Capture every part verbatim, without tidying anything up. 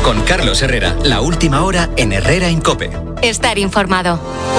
Con Carlos Herrera, la última hora en Herrera en COPE. Estar informado.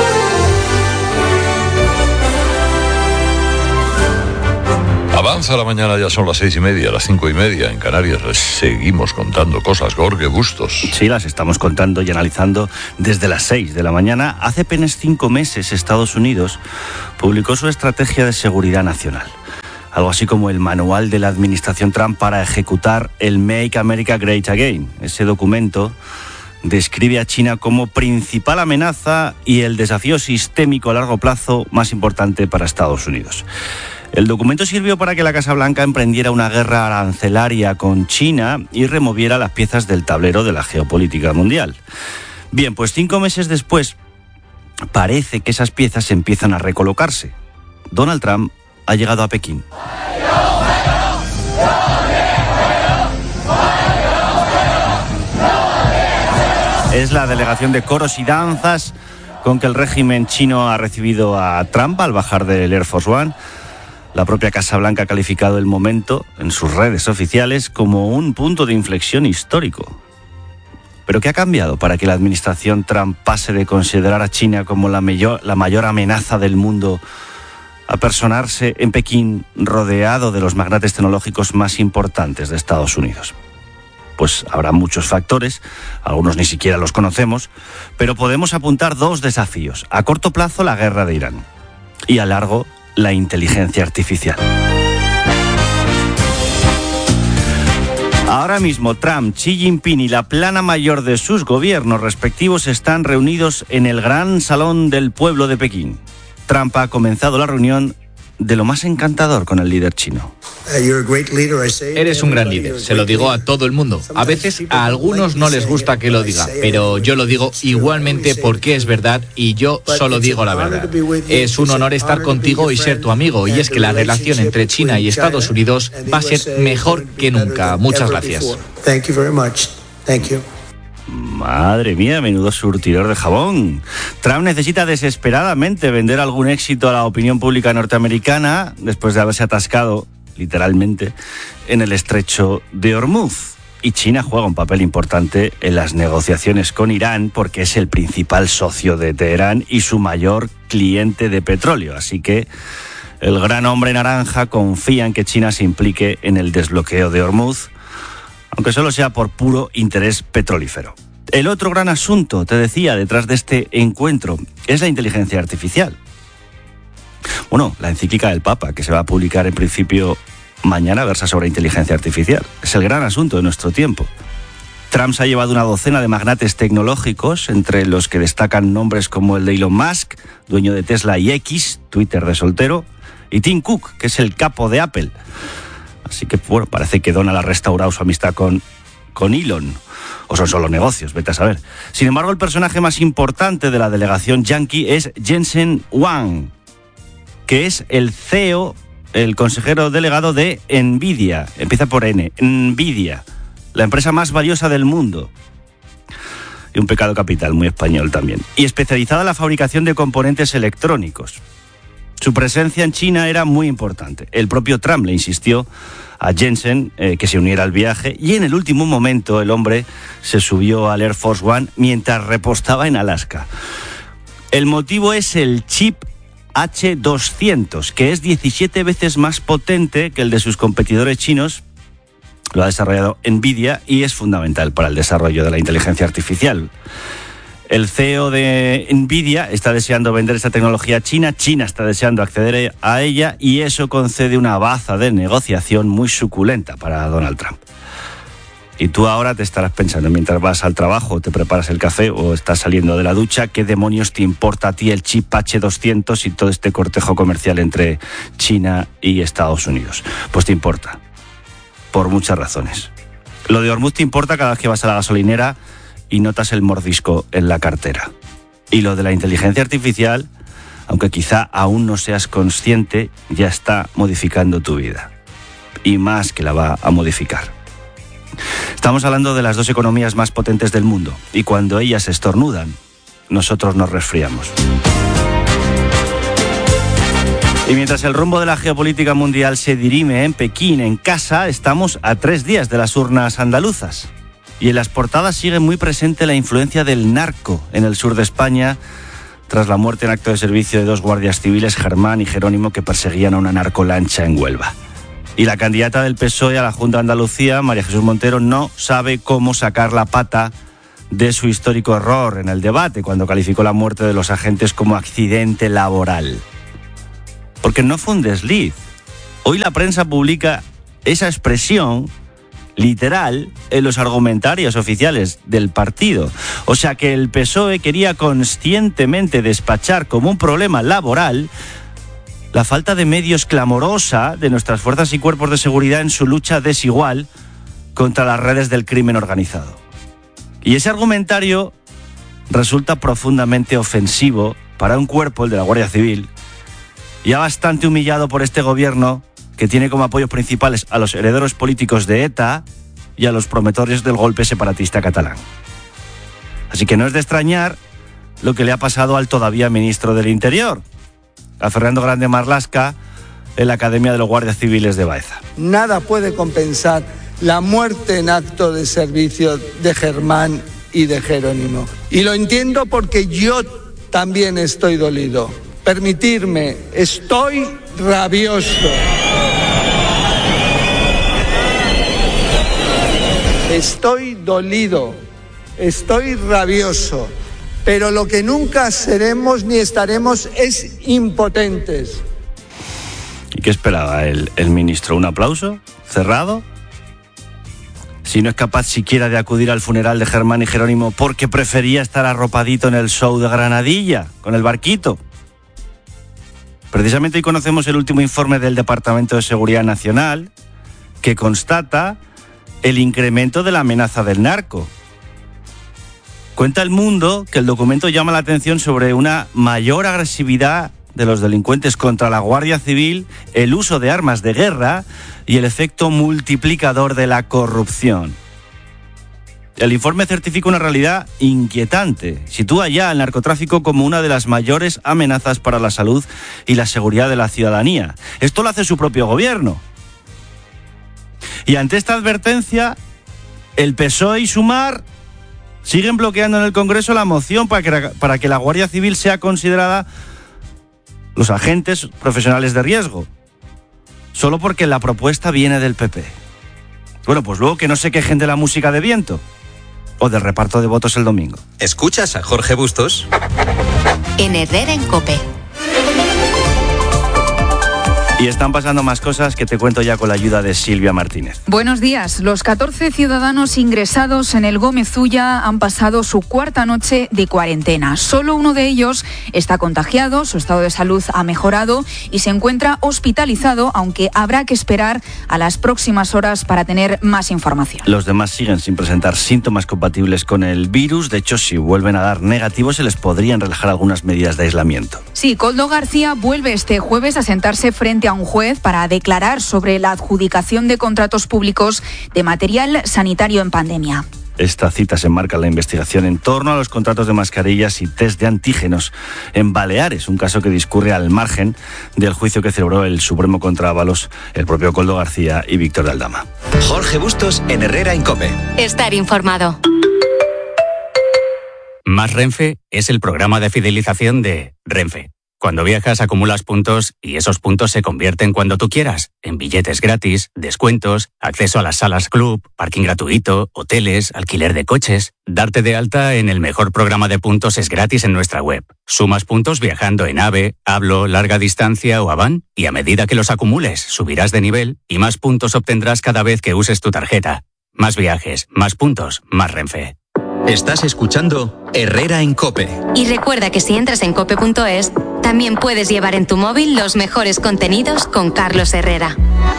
Avanza la mañana, ya son las seis y media, las cinco y media en Canarias. Les seguimos contando cosas, Jorge Bustos. Sí, las estamos contando y analizando desde las seis de la mañana. Hace apenas cinco meses Estados Unidos publicó su estrategia de seguridad nacional. Algo así como el manual de la administración Trump para ejecutar el Make America Great Again. Ese documento describe a China como principal amenaza y el desafío sistémico a largo plazo más importante para Estados Unidos. El documento sirvió para que la Casa Blanca emprendiera una guerra arancelaria con China y removiera las piezas del tablero de la geopolítica mundial. Bien, pues cinco meses después, parece que esas piezas empiezan a recolocarse. Donald Trump ha llegado a Pekín. Es la delegación de coros y danzas con que el régimen chino ha recibido a Trump al bajar del Air Force One. La propia Casa Blanca ha calificado el momento en sus redes oficiales como un punto de inflexión histórico. ¿Pero qué ha cambiado para que la administración Trump pase de considerar a China como la mayor, la mayor amenaza del mundo a personarse en Pekín rodeado de los magnates tecnológicos más importantes de Estados Unidos? Pues habrá muchos factores, algunos ni siquiera los conocemos, pero podemos apuntar dos desafíos. A corto plazo, la guerra de Irán, y a largo, la inteligencia artificial. Ahora mismo Trump, Xi Jinping y la plana mayor de sus gobiernos respectivos están reunidos en el Gran Salón del Pueblo de Pekín. Trump ha comenzado la reunión de lo más encantador con el líder chino. Eres un gran líder, se lo digo a todo el mundo. A veces a algunos no les gusta que lo diga, pero yo lo digo igualmente porque es verdad y yo solo digo la verdad. Es un honor estar contigo y ser tu amigo, y es que la relación entre China y Estados Unidos va a ser mejor que nunca. Muchas gracias. Madre mía, menudo surtidor de jabón. Trump necesita desesperadamente vender algún éxito a la opinión pública norteamericana después de haberse atascado, literalmente, en el estrecho de Hormuz. Y China juega un papel importante en las negociaciones con Irán porque es el principal socio de Teherán y su mayor cliente de petróleo. Así que el gran hombre naranja confía en que China se implique en el desbloqueo de Hormuz, aunque solo sea por puro interés petrolífero. El otro gran asunto, te decía, detrás de este encuentro, es la inteligencia artificial. Bueno, la encíclica del Papa, que se va a publicar en principio mañana, versa sobre inteligencia artificial. Es el gran asunto de nuestro tiempo. Trump se ha llevado una docena de magnates tecnológicos, entre los que destacan nombres como el de Elon Musk, dueño de Tesla y X, Twitter de soltero, y Tim Cook, que es el capo de Apple. Así que, bueno, parece que Donald ha restaurado su amistad con, con Elon. O son solo negocios, vete a saber. Sin embargo, el personaje más importante de la delegación yanqui es Jensen Huang, que es el C E O, el consejero delegado de Nvidia. Empieza por N. Nvidia, la empresa más valiosa del mundo. Y un pecado capital muy español también. Y especializada en la fabricación de componentes electrónicos. Su presencia en China era muy importante. El propio Trump le insistió a Jensen eh, que se uniera al viaje, y en el último momento el hombre se subió al Air Force One mientras repostaba en Alaska. El motivo es el chip H doscientos, que es diecisiete veces más potente que el de sus competidores chinos. Lo ha desarrollado Nvidia y es fundamental para el desarrollo de la inteligencia artificial. El C E O de Nvidia está deseando vender esta tecnología a China, China está deseando acceder a ella, y eso concede una baza de negociación muy suculenta para Donald Trump. Y tú ahora te estarás pensando, mientras vas al trabajo, te preparas el café o estás saliendo de la ducha, ¿qué demonios te importa a ti el chip H doscientos y todo este cortejo comercial entre China y Estados Unidos? Pues te importa, por muchas razones. Lo de Hormuz te importa cada vez que vas a la gasolinera y notas el mordisco en la cartera. Y lo de la inteligencia artificial, aunque quizá aún no seas consciente, ya está modificando tu vida. Y más que la va a modificar. Estamos hablando de las dos economías más potentes del mundo, y cuando ellas estornudan, nosotros nos resfriamos. Y mientras el rumbo de la geopolítica mundial se dirime en Pekín, en casa, estamos a tres días de las urnas andaluzas. Y en las portadas sigue muy presente la influencia del narco en el sur de España, tras la muerte en acto de servicio de dos guardias civiles, Germán y Jerónimo, que perseguían a una narcolancha en Huelva. Y la candidata del P S O E a la Junta de Andalucía, María Jesús Montero, no sabe cómo sacar la pata de su histórico error en el debate, cuando calificó la muerte de los agentes como accidente laboral. Porque no fue un desliz. Hoy la prensa publica esa expresión literal en los argumentarios oficiales del partido. O sea que el P S O E quería conscientemente despachar como un problema laboral la falta de medios clamorosa de nuestras fuerzas y cuerpos de seguridad en su lucha desigual contra las redes del crimen organizado. Y ese argumentario resulta profundamente ofensivo para un cuerpo, el de la Guardia Civil, ya bastante humillado por este gobierno, que tiene como apoyos principales a los herederos políticos de ETA y a los promotores del golpe separatista catalán. Así que no es de extrañar lo que le ha pasado al todavía ministro del Interior, a Fernando Grande Marlaska, en la Academia de los Guardias Civiles de Baeza. Nada puede compensar la muerte en acto de servicio de Germán y de Jerónimo. Y lo entiendo porque yo también estoy dolido. Permitirme, estoy rabioso. Estoy dolido, estoy rabioso, pero lo que nunca seremos ni estaremos es impotentes. ¿Y qué esperaba el, el ministro? ¿Un aplauso? ¿Cerrado? Si no es capaz siquiera de acudir al funeral de Germán y Jerónimo porque prefería estar arropadito en el show de Granadilla, con el barquito. Precisamente hoy conocemos el último informe del Departamento de Seguridad Nacional, que constata el incremento de la amenaza del narco. Cuenta El Mundo que el documento llama la atención sobre una mayor agresividad de los delincuentes contra la Guardia Civil, el uso de armas de guerra y el efecto multiplicador de la corrupción. El informe certifica una realidad inquietante. Sitúa ya al narcotráfico como una de las mayores amenazas para la salud y la seguridad de la ciudadanía. Esto lo hace su propio gobierno. Y ante esta advertencia, el P S O E y Sumar siguen bloqueando en el Congreso la moción para que, para que la Guardia Civil sea considerada los agentes profesionales de riesgo, solo porque la propuesta viene del P P. Bueno, pues luego que no se quejen de la música de viento o del reparto de votos el domingo. ¿Escuchas a Jorge Bustos? En Herrera en COPE. Y están pasando más cosas que te cuento ya con la ayuda de Silvia Martínez. Buenos días. Los catorce ciudadanos ingresados en el Gómez Ulla han pasado su cuarta noche de cuarentena. Solo uno de ellos está contagiado, su estado de salud ha mejorado y se encuentra hospitalizado, aunque habrá que esperar a las próximas horas para tener más información. Los demás siguen sin presentar síntomas compatibles con el virus. De hecho, si vuelven a dar negativos, se les podrían relajar algunas medidas de aislamiento. Sí, Koldo García vuelve este jueves a sentarse frente a un juez para declarar sobre la adjudicación de contratos públicos de material sanitario en pandemia. Esta cita se enmarca en la investigación en torno a los contratos de mascarillas y test de antígenos en Baleares, un caso que discurre al margen del juicio que celebró el Supremo contra Ábalos, el propio Koldo García y Víctor de Aldama. Jorge Bustos en Herrera en COPE. Estar informado. Más Renfe es el programa de fidelización de Renfe. Cuando viajas acumulas puntos y esos puntos se convierten cuando tú quieras en billetes gratis, descuentos, acceso a las salas club, parking gratuito, hoteles, alquiler de coches. Darte de alta en el mejor programa de puntos es gratis en nuestra web. Sumas puntos viajando en AVE, Hablo, Larga Distancia o Avan y a medida que los acumules subirás de nivel y más puntos obtendrás cada vez que uses tu tarjeta. Más viajes, más puntos, más Renfe. Estás escuchando Herrera en COPE. Y recuerda que si entras en cope punto es, también puedes llevar en tu móvil los mejores contenidos con Carlos Herrera.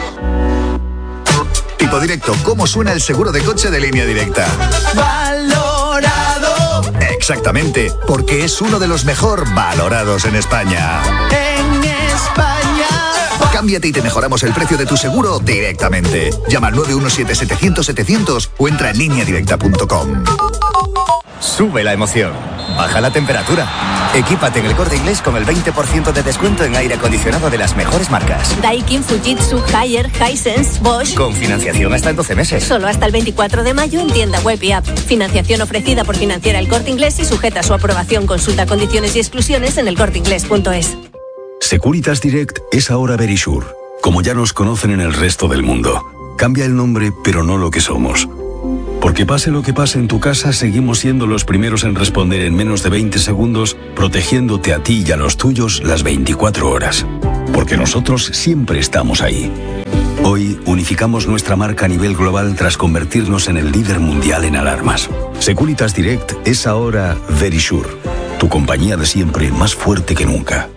Tipo directo, ¿cómo suena el seguro de coche de Línea Directa? Valorado. Exactamente, porque es uno de los mejor valorados en España. En España. Cámbiate y te mejoramos el precio de tu seguro directamente. Llama al nueve uno siete, setecientos, setecientos o entra en línea directa punto com. Sube la emoción, baja la temperatura, Equípate en El Corte Inglés con el veinte por ciento de descuento en aire acondicionado de las mejores marcas. Daikin, Fujitsu, Haier, Hisense, Bosch. Con financiación hasta en doce meses. Solo hasta el veinticuatro de mayo en tienda web y app. Financiación ofrecida por Financiera El Corte Inglés y sujeta a su aprobación. Consulta condiciones y exclusiones en el corte inglés punto es. Securitas Direct es ahora Verisure, como ya nos conocen en el resto del mundo. Cambia el nombre, pero no lo que somos. Porque pase lo que pase en tu casa, seguimos siendo los primeros en responder en menos de veinte segundos, protegiéndote a ti y a los tuyos las veinticuatro horas. Porque nosotros siempre estamos ahí. Hoy unificamos nuestra marca a nivel global tras convertirnos en el líder mundial en alarmas. Securitas Direct es ahora Verisure, tu compañía de siempre más fuerte que nunca.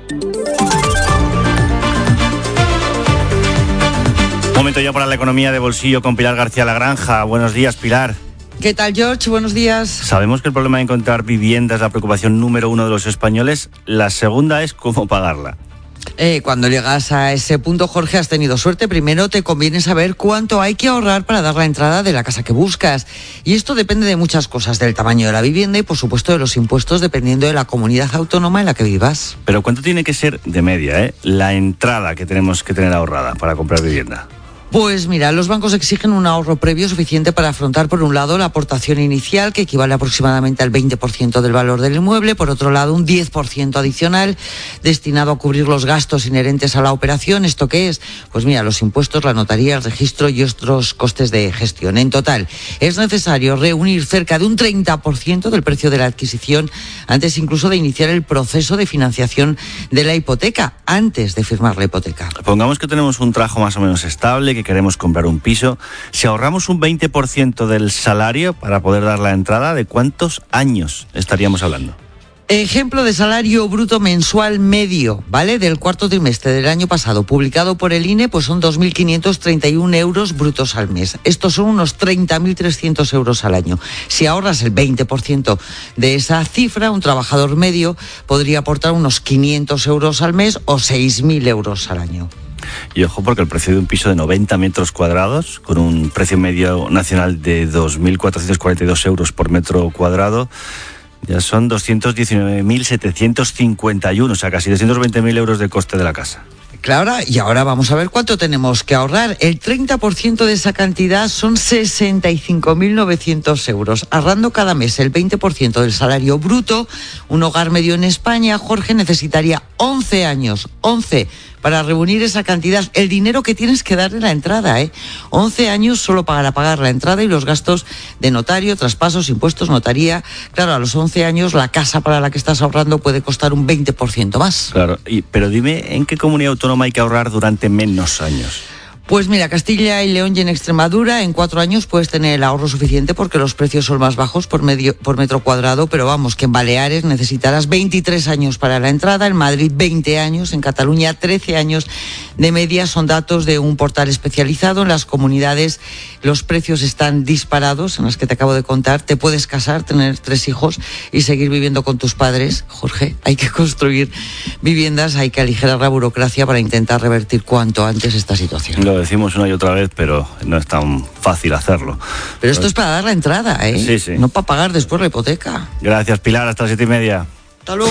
Momento ya para la economía de bolsillo con Pilar García Lagranja. Buenos días, Pilar. ¿Qué tal, George? Buenos días. Sabemos que el problema de encontrar vivienda es la preocupación número uno de los españoles. La segunda es cómo pagarla. Eh, cuando llegas a ese punto, Jorge, has tenido suerte. Primero te conviene saber cuánto hay que ahorrar para dar la entrada de la casa que buscas. Y esto depende de muchas cosas, del tamaño de la vivienda y, por supuesto, de los impuestos, dependiendo de la comunidad autónoma en la que vivas. Pero ¿cuánto tiene que ser de media, eh, la entrada que tenemos que tener ahorrada para comprar vivienda? Pues mira, los bancos exigen un ahorro previo suficiente para afrontar, por un lado, la aportación inicial, que equivale aproximadamente al veinte por ciento del valor del inmueble, por otro lado, un diez por ciento adicional destinado a cubrir los gastos inherentes a la operación. ¿Esto qué es? Pues mira, los impuestos, la notaría, el registro y otros costes de gestión. En total, es necesario reunir cerca de un treinta por ciento del precio de la adquisición antes incluso de iniciar el proceso de financiación de la hipoteca, antes de firmar la hipoteca. Pongamos que tenemos un trabajo más o menos estable, que queremos comprar un piso. Si ahorramos un veinte por ciento del salario para poder dar la entrada, ¿de cuántos años estaríamos hablando? Ejemplo de salario bruto mensual medio, ¿vale? Del cuarto trimestre del año pasado, publicado por el I N E, pues son dos mil quinientos treinta y uno euros brutos al mes. Estos son unos treinta mil trescientos euros al año. Si ahorras el veinte por ciento de esa cifra, un trabajador medio podría aportar unos quinientos euros al mes o seis mil euros al año. Y ojo, porque el precio de un piso de noventa metros cuadrados, con un precio medio nacional de dos mil cuatrocientos cuarenta y dos euros por metro cuadrado, ya son doscientos diecinueve mil setecientos cincuenta y uno, o sea, casi doscientos veinte mil euros de coste de la casa. Claro, y ahora vamos a ver cuánto tenemos que ahorrar. El treinta por ciento de esa cantidad son sesenta y cinco mil novecientos euros. Ahorrando cada mes el veinte por ciento del salario bruto, un hogar medio en España, Jorge, necesitaría once años, once, para reunir esa cantidad, el dinero que tienes que darle la entrada, ¿eh? once años solo para pagar la entrada y los gastos de notario, traspasos, impuestos, notaría. Claro, a los once años la casa para la que estás ahorrando puede costar un veinte por ciento más. Claro, y, pero dime, ¿en qué comunidad autónoma hay que ahorrar durante menos años? Pues mira, Castilla y León y en Extremadura en cuatro años puedes tener el ahorro suficiente porque los precios son más bajos por, medio, por metro cuadrado, pero vamos, que en Baleares necesitarás veintitrés años para la entrada, en Madrid veinte años, en Cataluña trece años de media. Son datos de un portal especializado. En las comunidades los precios están disparados, en las que te acabo de contar. Te puedes casar, tener tres hijos y seguir viviendo con tus padres. Jorge, hay que construir viviendas, hay que aligerar la burocracia para intentar revertir cuanto antes esta situación. Lo decimos una y otra vez, pero no es tan fácil hacerlo. Pero esto es para dar la entrada, ¿eh? Sí, sí. No para pagar después la hipoteca. Gracias, Pilar. Hasta las siete y media. Hasta luego.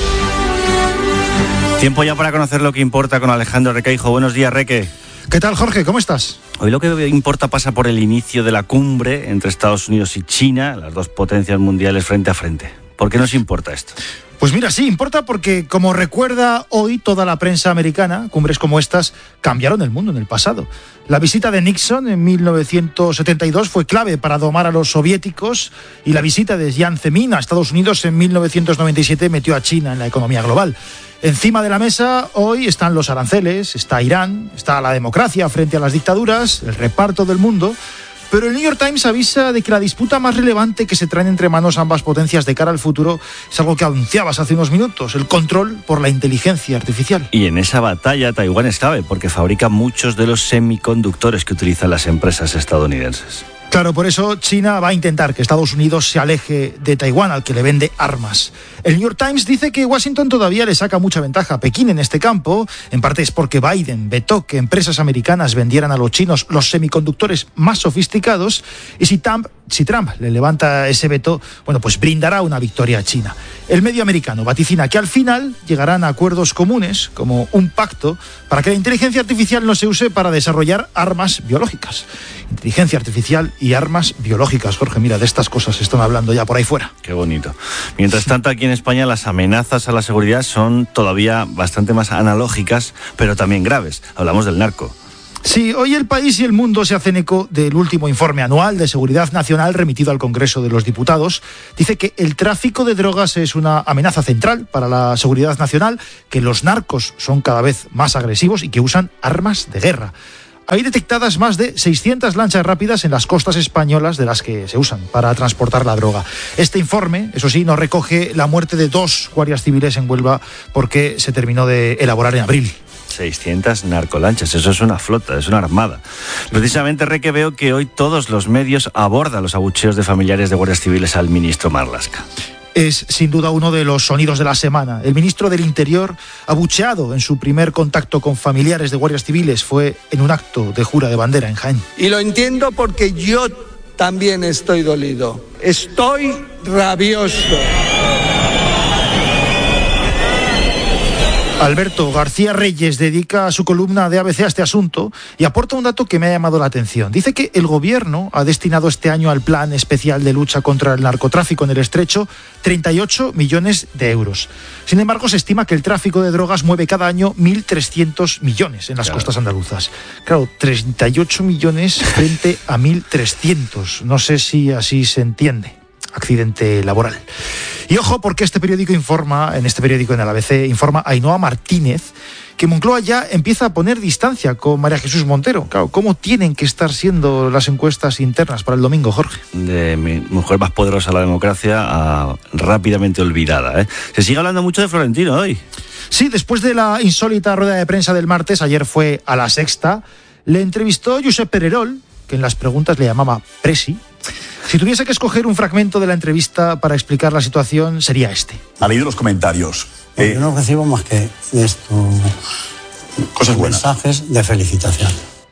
Tiempo ya para conocer lo que importa con Alejandro Requeijo. Buenos días, Reque. ¿Qué tal, Jorge? ¿Cómo estás? Hoy lo que importa pasa por el inicio de la cumbre entre Estados Unidos y China, las dos potencias mundiales frente a frente. ¿Por qué nos importa esto? Pues mira, sí, importa porque, como recuerda hoy toda la prensa americana, cumbres como estas cambiaron el mundo en el pasado. La visita de Nixon en mil novecientos setenta y dos fue clave para domar a los soviéticos y la visita de Jiang Zemin a Estados Unidos en mil novecientos noventa y siete metió a China en la economía global. Encima de la mesa hoy están los aranceles, está Irán, está la democracia frente a las dictaduras, el reparto del mundo. Pero el New York Times avisa de que la disputa más relevante que se traen entre manos ambas potencias de cara al futuro es algo que anunciabas hace unos minutos, el control por la inteligencia artificial. Y en esa batalla Taiwán es clave porque fabrica muchos de los semiconductores que utilizan las empresas estadounidenses. Claro, por eso China va a intentar que Estados Unidos se aleje de Taiwán, al que le vende armas. El New York Times dice que Washington todavía le saca mucha ventaja a Pekín en este campo. En parte es porque Biden vetó que empresas americanas vendieran a los chinos los semiconductores más sofisticados, y si Trump, si Trump le levanta ese veto, bueno, pues brindará una victoria a China. El medio americano vaticina que al final llegarán a acuerdos comunes, como un pacto para que la inteligencia artificial no se use para desarrollar armas biológicas. Inteligencia artificial y armas biológicas, Jorge, mira, de estas cosas se están hablando ya por ahí fuera. Qué bonito. Mientras tanto, aquí en España las amenazas a la seguridad son todavía bastante más analógicas, pero también graves. Hablamos del narco. Sí, hoy El País y El Mundo se hacen eco del último informe anual de seguridad nacional remitido al Congreso de los Diputados. Dice que el tráfico de drogas es una amenaza central para la seguridad nacional, que los narcos son cada vez más agresivos y que usan armas de guerra. Hay detectadas más de seiscientas lanchas rápidas en las costas españolas de las que se usan para transportar la droga. Este informe, eso sí, no recoge la muerte de dos guardias civiles en Huelva porque se terminó de elaborar en abril. seiscientas narcolanchas, eso es una flota, es una armada. Precisamente, Reque, veo que hoy todos los medios abordan los abucheos de familiares de guardias civiles al ministro Marlaska. Es sin duda uno de los sonidos de la semana. El ministro del Interior, abucheado en su primer contacto con familiares de guardias civiles, fue en un acto de jura de bandera en Jaén. Y lo entiendo porque yo también estoy dolido. Estoy rabioso. Alberto García Reyes dedica su columna de A B C a este asunto y aporta un dato que me ha llamado la atención. Dice que el gobierno ha destinado este año al Plan Especial de Lucha contra el Narcotráfico en el Estrecho treinta y ocho millones de euros. Sin embargo, se estima que el tráfico de drogas mueve cada año mil trescientos millones en las claro. costas andaluzas. Claro, treinta y ocho millones frente a mil trescientos. No sé si así se entiende. Accidente laboral. Y ojo, porque este periódico informa, en este periódico en el A B C, informa Ainhoa Martínez, que Moncloa ya empieza a poner distancia con María Jesús Montero. Claro, ¿cómo tienen que estar siendo las encuestas internas para el domingo, Jorge? De mi mujer más poderosa de la democracia a rápidamente olvidada, ¿eh? Se sigue hablando mucho de Florentino hoy. Sí, después de la insólita rueda de prensa del martes, ayer fue a La Sexta, le entrevistó Josep Pererol, que en las preguntas le llamaba Presi. Si tuviese que escoger un fragmento de la entrevista para explicar la situación, sería este. Ha leído los comentarios. Eh, yo no recibo más que esto, cosas buenas. Mensajes de felicitación.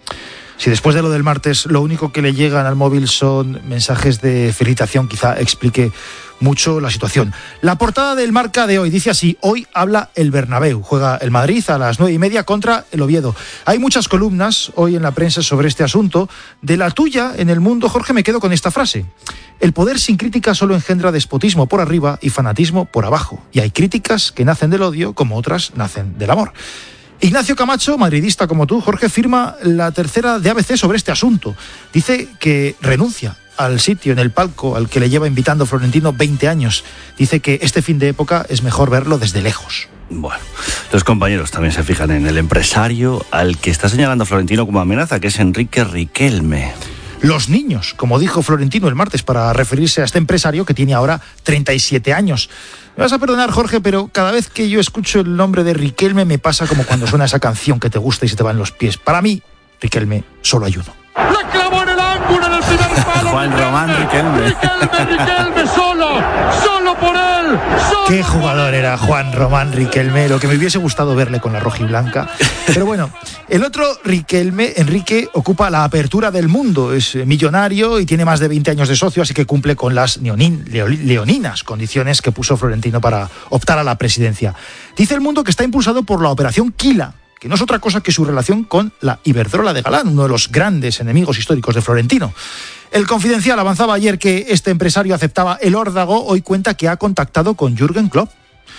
Si después de lo del martes lo único que le llegan al móvil son mensajes de felicitación, quizá explique mucho la situación. La portada del Marca de hoy dice así: hoy habla el Bernabéu. Juega el Madrid a las nueve y media contra el Oviedo. Hay muchas columnas hoy en la prensa sobre este asunto. De la tuya, en El Mundo, Jorge, me quedo con esta frase: el poder sin crítica solo engendra despotismo por arriba y fanatismo por abajo. Y hay críticas que nacen del odio como otras nacen del amor. Ignacio Camacho, madridista como tú, Jorge, firma la tercera de A B C sobre este asunto. Dice que renuncia al sitio en el palco al que le lleva invitando Florentino veinte años. Dice que este fin de época es mejor verlo desde lejos. Bueno, los compañeros también se fijan en el empresario al que está señalando Florentino como amenaza, que es Enrique Riquelme. Los niños, como dijo Florentino el martes para referirse a este empresario que tiene ahora treinta y siete años. Me vas a perdonar, Jorge, pero cada vez que yo escucho el nombre de Riquelme me pasa como cuando suena esa canción que te gusta y se te va en los pies. Para mí, Riquelme, solo hay uno. ¡La clavó en el ángulo en el primer palo! Juan Román Riquelme. Riquelme, Riquelme, solo, solo por él. Solo Qué jugador era Juan Román Riquelme, lo que me hubiese gustado verle con la rojiblanca. Pero bueno, el otro Riquelme, Enrique, ocupa la apertura del mundo. Es millonario y tiene más de veinte años de socio, así que cumple con las neonin, leoninas condiciones que puso Florentino para optar a la presidencia. Dice El Mundo que está impulsado por la Operación Quila, que no es otra cosa que su relación con la Iberdrola de Galán, uno de los grandes enemigos históricos de Florentino. El Confidencial avanzaba ayer que este empresario aceptaba el órdago. Hoy cuenta que ha contactado con Jürgen Klopp.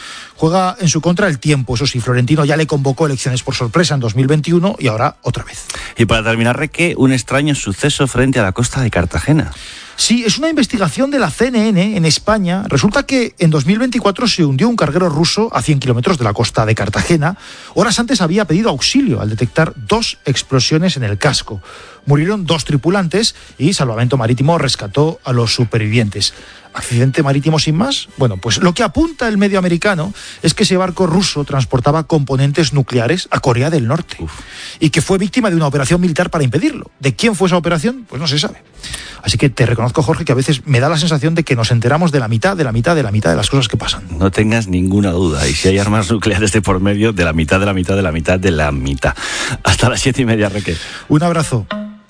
Juega en su contra el tiempo, eso sí, Florentino ya le convocó elecciones por sorpresa en dos mil veintiuno y ahora otra vez. Y para terminar, Reque, un extraño suceso frente a la costa de Cartagena. Sí, es una investigación de la C N N en España. Resulta que en dos mil veinticuatro se hundió un carguero ruso a cien kilómetros de la costa de Cartagena. Horas antes había pedido auxilio al detectar dos explosiones en el casco. Murieron dos tripulantes y Salvamento Marítimo rescató a los supervivientes. ¿Accidente marítimo sin más? Bueno, pues lo que apunta el medio americano es que ese barco ruso transportaba componentes nucleares a Corea del Norte. Uf. Y que fue víctima de una operación militar para impedirlo. ¿De quién fue esa operación? Pues no se sabe. Así que te reconozco, Jorge, que a veces me da la sensación de que nos enteramos de la mitad, de la mitad, de la mitad de las cosas que pasan. No tengas ninguna duda. Y si hay armas nucleares de por medio, de la mitad, de la mitad, de la mitad, de la mitad. Hasta las siete y media, Reque. Un abrazo.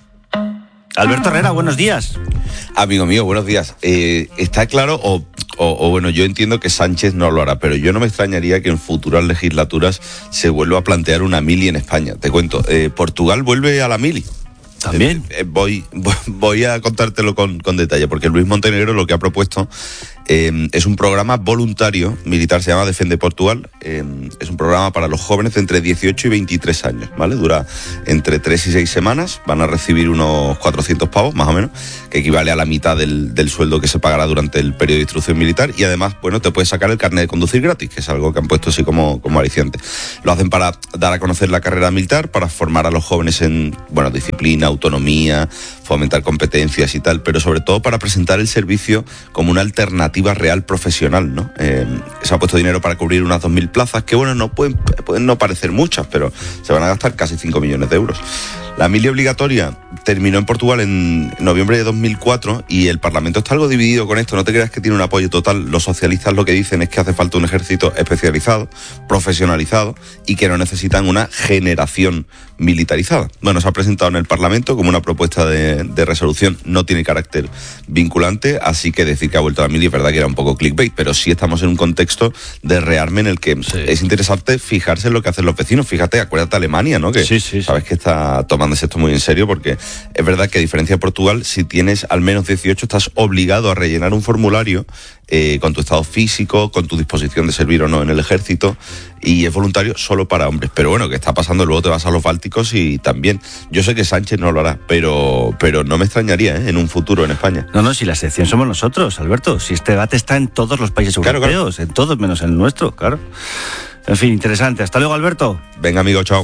Alberto Herrera, buenos días. Amigo mío, buenos días. Eh, está claro, o, o, o bueno, yo entiendo que Sánchez no lo hará, pero yo no me extrañaría que en futuras legislaturas se vuelva a plantear una mili en España. Te cuento, eh, Portugal vuelve a la mili. También. Eh, eh, voy, voy a contártelo con, con detalle, porque Luis Montenegro lo que ha propuesto eh, es un programa voluntario militar, se llama Defende Portugal. Eh, es un programa para los jóvenes de entre dieciocho y veintitrés años, ¿vale? Dura entre tres y seis semanas, van a recibir unos cuatrocientos pavos, más o menos, que equivale a la mitad del, del sueldo que se pagará durante el periodo de instrucción militar, y además, bueno, te puedes sacar el carnet de conducir gratis, que es algo que han puesto así como, como aliciente. Lo hacen para dar a conocer la carrera militar, para formar a los jóvenes en, bueno, disciplina, autonomía, fomentar competencias y tal, pero sobre todo para presentar el servicio como una alternativa real profesional, ¿no? Eh, se ha puesto dinero para cubrir unas dos mil plazas, que bueno, no pueden, pueden no parecer muchas, pero se van a gastar casi cinco millones de euros. La mili obligatoria terminó en Portugal en noviembre de dos mil cuatro y el Parlamento está algo dividido con esto. No te creas que tiene un apoyo total. Los socialistas lo que dicen es que hace falta un ejército especializado, profesionalizado y que no necesitan una generación militarizada. Bueno, se ha presentado en el Parlamento como una propuesta de, de resolución. No tiene carácter vinculante, así que decir que ha vuelto a la mili es verdad que era un poco clickbait, pero sí estamos en un contexto de rearme en el que sí. Es interesante fijarse en lo que hacen los vecinos. Fíjate, acuérdate Alemania, ¿no? Que sí, sí, sabes sí. que está tomándose esto muy en serio, porque es verdad que a diferencia de Portugal, si tienes al menos dieciocho, estás obligado a rellenar un formulario eh, con tu estado físico, con tu disposición de servir o no en el ejército, y es voluntario solo para hombres. Pero bueno, ¿qué está pasando? Luego te vas a los bálticos y también. Yo sé que Sánchez no lo hará, pero, pero no me extrañaría ¿eh? en un futuro en España. No, no, si la excepción somos nosotros, Alberto. Si este debate está en todos los países claro, europeos, claro. en todos menos en el nuestro, claro. En fin, interesante. Hasta luego, Alberto. Venga, amigo, chao.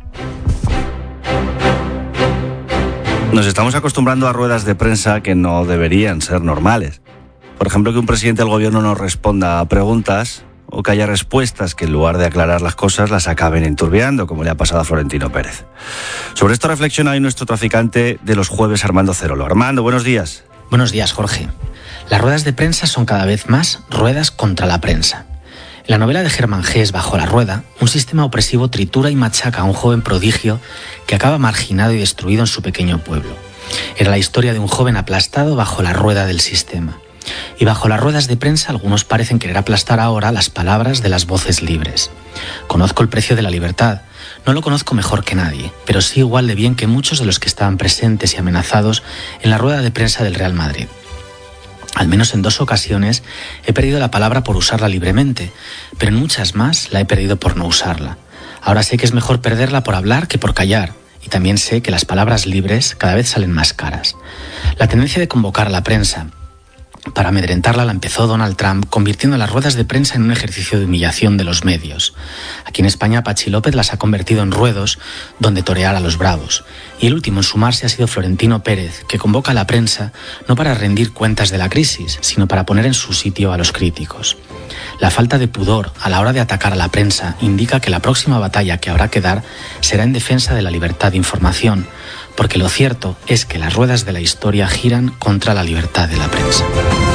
Nos estamos acostumbrando a ruedas de prensa que no deberían ser normales. Por ejemplo, que un presidente del gobierno no responda a preguntas o que haya respuestas que en lugar de aclarar las cosas las acaben enturbiando, como le ha pasado a Florentino Pérez. Sobre esto reflexiona hoy nuestro traficante de los jueves, Armando Cerolo. Armando, buenos días. Buenos días, Jorge. Las ruedas de prensa son cada vez más ruedas contra la prensa. En la novela de Germán Gess, Bajo la rueda, un sistema opresivo tritura y machaca a un joven prodigio que acaba marginado y destruido en su pequeño pueblo. Era la historia de un joven aplastado bajo la rueda del sistema. Y bajo las ruedas de prensa algunos parecen querer aplastar ahora las palabras de las voces libres. Conozco el precio de la libertad. No lo conozco mejor que nadie, pero sí igual de bien que muchos de los que estaban presentes y amenazados en la rueda de prensa del Real Madrid. Al menos en dos ocasiones he perdido la palabra por usarla libremente, pero en muchas más la he perdido por no usarla. Ahora sé que es mejor perderla por hablar que por callar, y también sé que las palabras libres cada vez salen más caras. La tendencia de convocar a la prensa para amedrentarla la empezó Donald Trump, convirtiendo las ruedas de prensa en un ejercicio de humillación de los medios. Aquí en España, Pachi López las ha convertido en ruedos donde torear a los bravos. Y el último en sumarse ha sido Florentino Pérez, que convoca a la prensa no para rendir cuentas de la crisis, sino para poner en su sitio a los críticos. La falta de pudor a la hora de atacar a la prensa indica que la próxima batalla que habrá que dar será en defensa de la libertad de información, porque lo cierto es que las ruedas de la historia giran contra la libertad de la prensa.